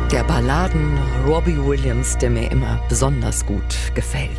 Der Balladen-Robbie Williams, der mir immer besonders gut gefällt.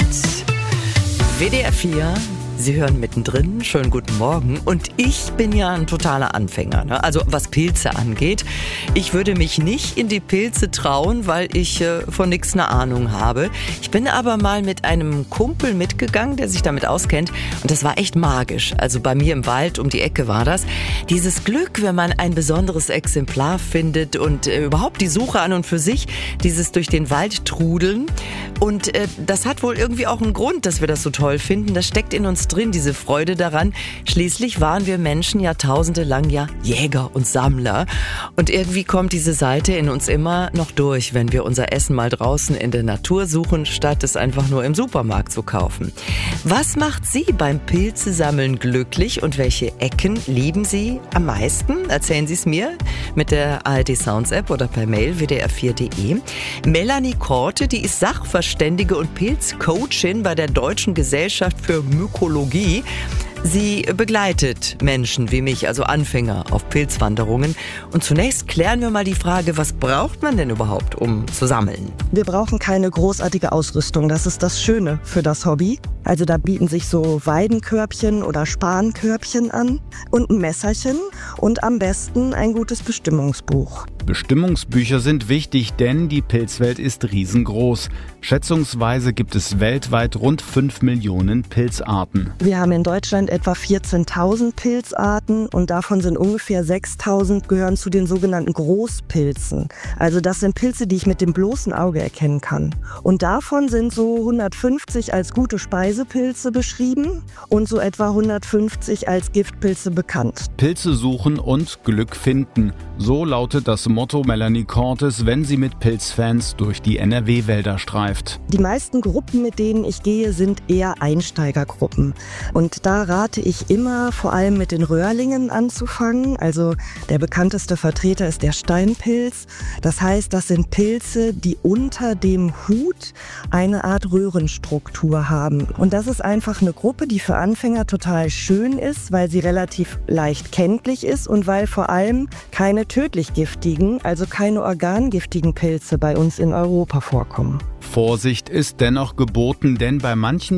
WDR 4, Sie hören mittendrin, schönen guten Morgen. Und ich bin ja ein totaler Anfänger, ne? Also was Pilze angeht. Ich würde mich nicht in die Pilze trauen, weil ich von nichts eine Ahnung habe. Ich bin aber mal mit einem Kumpel mitgegangen, der sich damit auskennt. Und das war echt magisch. Also bei mir im Wald, um die Ecke war das. Dieses Glück, wenn man ein besonderes Exemplar findet und überhaupt die Suche an und für sich, dieses durch den Wald trudeln. Und das hat wohl irgendwie auch einen Grund, dass wir das so toll finden. Das steckt in uns drin, diese Freude daran. Schließlich waren wir Menschen jahrtausende lang ja Jäger und Sammler. Und irgendwie kommt diese Seite in uns immer noch durch, wenn wir unser Essen mal draußen in der Natur suchen, statt es einfach nur im Supermarkt zu kaufen. Was macht Sie beim Pilzesammeln glücklich und welche Ecken lieben Sie am meisten? Erzählen Sie es mir mit der ARD Sounds App oder per Mail wdr4.de. Melanie Korte, die ist Sachverständige und Pilzcoachin bei der Deutschen Gesellschaft für Mykologie. Sie begleitet Menschen wie mich, also Anfänger auf Pilzwanderungen. Und zunächst klären wir mal die Frage, was braucht man denn überhaupt, um zu sammeln? Wir brauchen keine großartige Ausrüstung. Das ist das Schöne für das Hobby. Also da bieten sich so Weidenkörbchen oder Spankörbchen an und ein Messerchen und am besten ein gutes Bestimmungsbuch. Bestimmungsbücher sind wichtig, denn die Pilzwelt ist riesengroß. Schätzungsweise gibt es weltweit rund 5 Millionen Pilzarten. Wir haben in Deutschland etwa 14.000 Pilzarten und davon sind ungefähr 6.000 gehören zu den sogenannten Großpilzen. Also das sind Pilze, die ich mit dem bloßen Auge erkennen kann. Und davon sind so 150 als gute Speisepilze beschrieben und so etwa 150 als Giftpilze bekannt. Pilze suchen und Glück finden. So lautet das Motto Melanie Kortes, wenn sie mit Pilzfans durch die NRW-Wälder streift. Die meisten Gruppen, mit denen ich gehe, sind eher Einsteigergruppen. Und da rate ich immer, vor allem mit den Röhrlingen anzufangen. Also der bekannteste Vertreter ist der Steinpilz. Das heißt, das sind Pilze, die unter dem Hut eine Art Röhrenstruktur haben. Und das ist einfach eine Gruppe, die für Anfänger total schön ist, weil sie relativ leicht kenntlich ist und weil vor allem keine tödlich giftigen, also keine organgiftigen Pilze bei uns in Europa vorkommen. Vorsicht ist dennoch geboten, denn bei manchen